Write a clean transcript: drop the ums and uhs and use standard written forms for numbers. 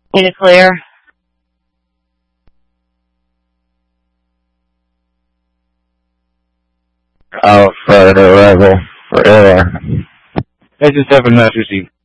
In a clear. Alpha arrival for air. Edge 7 not received.